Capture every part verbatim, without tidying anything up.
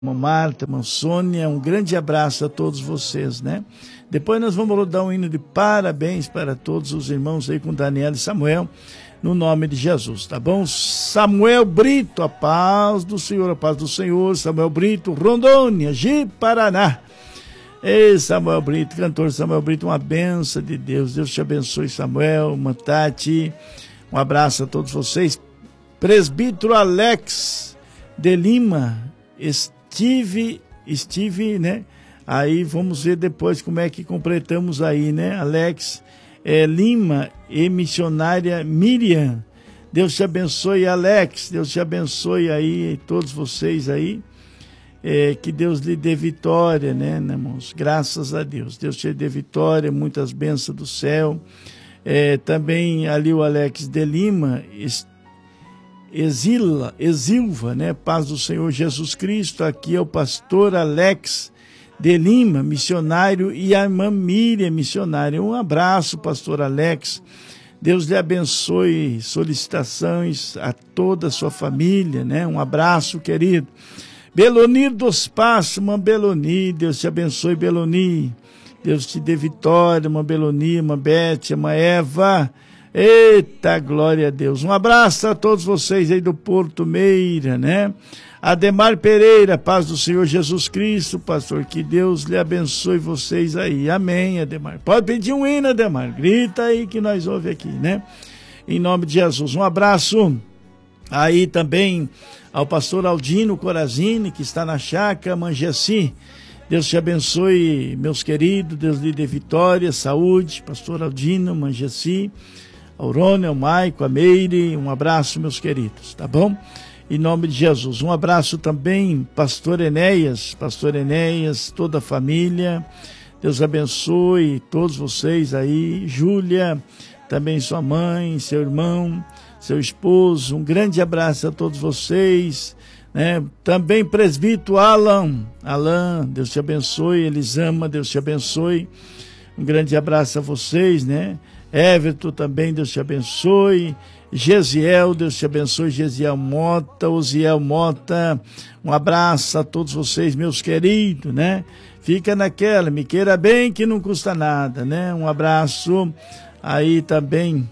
Irmã Marta, irmã Sônia, um grande abraço a todos vocês, né? Depois nós vamos dar um hino de parabéns para todos os irmãos aí com Daniel e Samuel, no nome de Jesus, tá bom? Samuel Brito, a paz do Senhor, a paz do Senhor, Samuel Brito, Rondônia, Ji, Paraná. Ei, Samuel Brito, cantor Samuel Brito, uma benção de Deus, Deus te abençoe, Samuel, Mantati, um abraço a todos vocês. Presbítero Alex de Lima, Estive, Estive, né? Aí vamos ver depois como é que completamos aí, né? Alex é, Lima e missionária Miriam. Deus te abençoe, Alex. Deus te abençoe aí, todos vocês aí. É, que Deus lhe dê vitória, né, irmãos? Graças a Deus. Deus te dê vitória, muitas bênçãos do céu. É, também ali o Alex de Lima, Exila, Exilva, né? Paz do Senhor Jesus Cristo. Aqui é o pastor Alex de Lima, missionário, e a irmã Miriam, missionária. Um abraço, pastor Alex. Deus lhe abençoe. Solicitações a toda a sua família, né? Um abraço, querido. Beloni dos Passos, irmã Beloni. Deus te abençoe, Beloni. Deus te dê vitória, irmã Beloni, irmã Bete, irmã Eva. Eita, glória a Deus. Um abraço a todos vocês aí do Porto Meira, né? Ademar Pereira, paz do Senhor Jesus Cristo, pastor, que Deus lhe abençoe vocês aí. Amém, Ademar. Pode pedir um hino, Ademar. Grita aí que nós ouvimos aqui, né? Em nome de Jesus. Um abraço aí também ao pastor Aldino Corazini, que está na chácara Manjeci. Deus te abençoe, meus queridos. Deus lhe dê vitória, saúde. Pastor Aldino, Manjeci. Aurônia, o Maico, a Meire, um abraço, meus queridos, tá bom? Em nome de Jesus. Um abraço também, pastor Enéas, pastor Enéas, toda a família. Deus abençoe todos vocês aí. Júlia, também sua mãe, seu irmão, seu esposo. Um grande abraço a todos vocês, né? Também presbítero Alan, Alan, Deus te abençoe. Elisama, Deus te abençoe. Um grande abraço a vocês, né? Everton também, Deus te abençoe. Gesiel, Deus te abençoe. Gesiel Mota, Osiel Mota, um abraço a todos vocês, meus queridos, né? Fica naquela, me queira bem que não custa nada, né? Um abraço aí também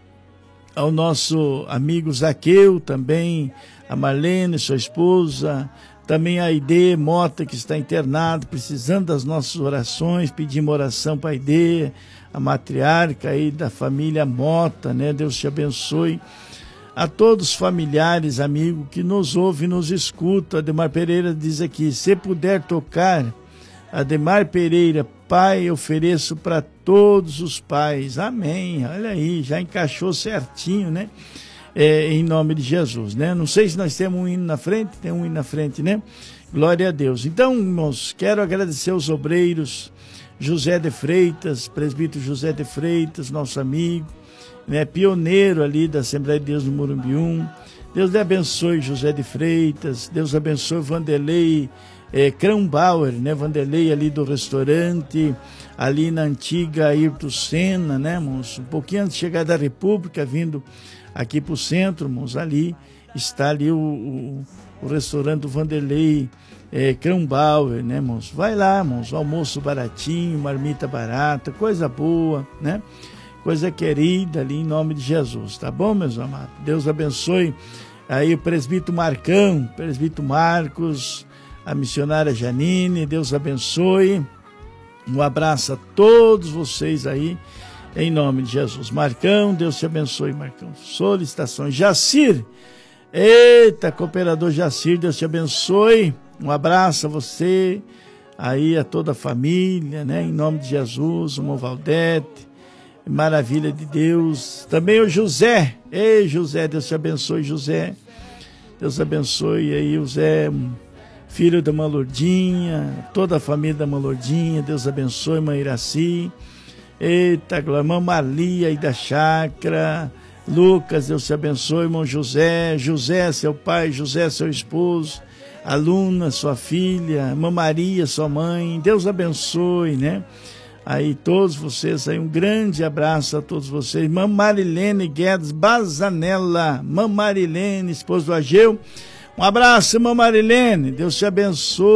ao nosso amigo Zaqueu, também a Marlene, sua esposa, também a Aide Mota, que está internado, precisando das nossas orações. Pedimos oração para a Aide, a matriarca aí da família Mota, né? Deus te abençoe. A todos os familiares, amigos que nos ouvem e nos escutam. Ademar Pereira diz aqui, se puder tocar, Ademar Pereira, pai, ofereço para todos os pais. Amém. Olha aí, já encaixou certinho, né? É, em nome de Jesus, né? Não sei se nós temos um hino na frente, tem um hino na frente, né? Glória a Deus. Então, irmãos, quero agradecer aos obreiros, José de Freitas, presbítero José de Freitas, nosso amigo, né? Pioneiro ali da Assembleia de Deus no Morumbium. Deus lhe abençoe, José de Freitas. Deus abençoe Vanderlei é, Kranbauer, né? Vanderlei ali do restaurante, ali na antiga Ayrton Senna, né, irmãos? Um pouquinho antes de chegar da República, vindo aqui para o centro, irmãos, ali está ali o, o, o restaurante do Vanderlei é, Kranbauer, né, irmãos? Vai lá, irmãos, almoço baratinho, marmita barata, coisa boa, né? Coisa querida ali em nome de Jesus, tá bom, meus amados? Deus abençoe aí o presbítero Marcão, presbítero Marcos, a missionária Janine, Deus abençoe. Um abraço a todos vocês aí, em nome de Jesus. Marcão, Deus te abençoe, Marcão. Solicitações. Jacir, eita, cooperador Jacir, Deus te abençoe. Um abraço a você, aí a toda a família, né? Em nome de Jesus, o Valdete, maravilha de Deus. Também o José, ei José, Deus te abençoe, José. Deus abençoe aí o Zé, filho da Malordinha, toda a família da Malordinha. Deus abençoe, mãe Iraci. Eita, glória, irmã Malia aí da chácara. Lucas, Deus te abençoe, irmão José. José, seu pai, José, seu esposo. Aluna, sua filha. Irmã Maria, sua mãe. Deus abençoe, né? Aí todos vocês, aí um grande abraço a todos vocês. Irmã Marilene Guedes Bazanella. Irmã Marilene, esposa do Ageu. Um abraço, irmã Marilene. Deus te abençoe.